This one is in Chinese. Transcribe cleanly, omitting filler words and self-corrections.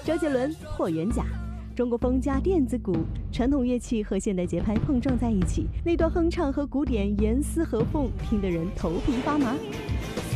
周杰伦霍元甲，中国风加电子鼓，传统乐器和现代节拍碰撞在一起，那段哼唱和鼓点严丝合缝，听得人头皮发麻。